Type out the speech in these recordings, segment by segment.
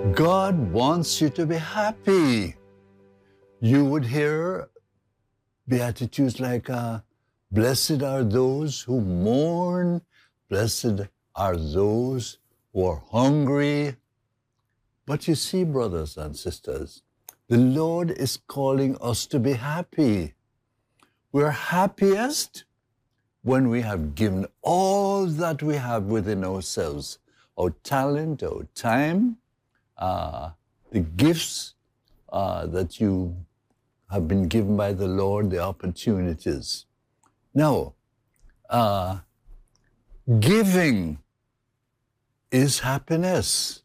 God wants you to be happy. You would hear beatitudes like, blessed are those who mourn, blessed are those who are hungry. But you see, brothers and sisters, the Lord is calling us to be happy. We're happiest when we have given all that we have within ourselves, our talent, our time, the gifts that you have been given by the Lord, the opportunities. Now, giving is happiness.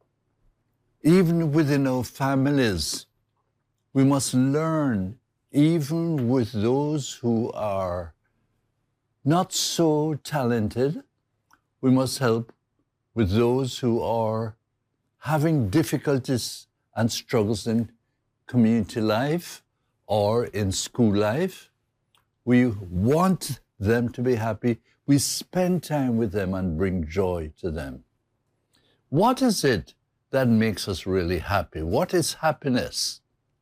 Even within our families, we must learn, even with those who are not so talented, we must help with those who are having difficulties and struggles in community life or in school life. We want them to be happy. We spend time with them and bring joy to them. What is it that makes us really happy? What is happiness?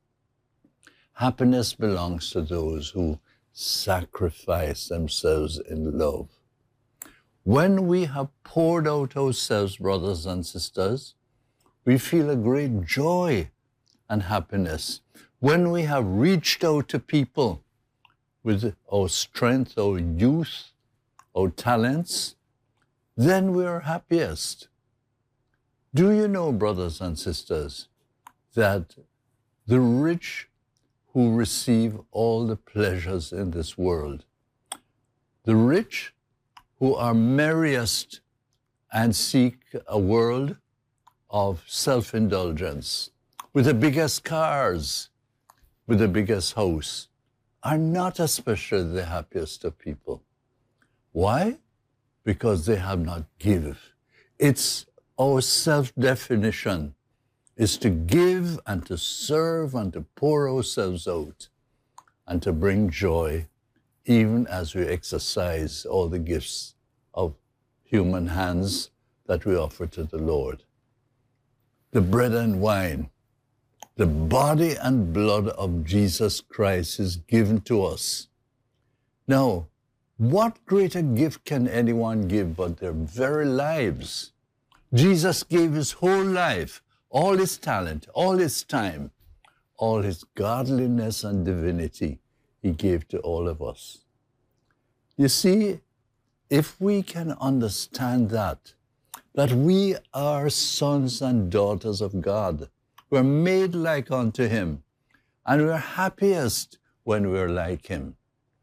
Happiness belongs to those who sacrifice themselves in love. When we have poured out ourselves, brothers and sisters, we feel a great joy and happiness. When we have reached out to people with our strength, our youth, our talents, then we are happiest. Do you know, brothers and sisters, that the rich who receive all the pleasures in this world, the rich who are merriest and seek a world of self-indulgence, with the biggest cars, with the biggest house, are not especially the happiest of people. Why? Because they have not given. It's our self-definition is to give and to serve and to pour ourselves out and to bring joy even as we exercise all the gifts of human hands that we offer to the Lord. The bread and wine, the body and blood of Jesus Christ is given to us. Now, what greater gift can anyone give but their very lives? Jesus gave his whole life, all his talent, all his time, all his godliness and divinity he gave to all of us. You see, if we can understand that we are sons and daughters of God, we're made like unto him, and we're happiest when we're like him.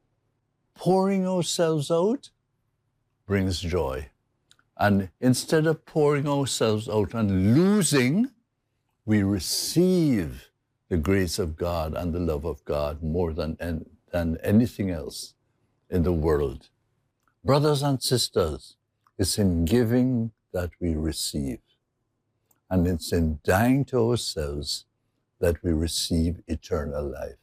Pouring ourselves out brings joy. And instead of pouring ourselves out and losing, we receive the grace of God and the love of God more than anything else in the world. Brothers and sisters, it's in giving that we receive. And it's in dying to ourselves that we receive eternal life.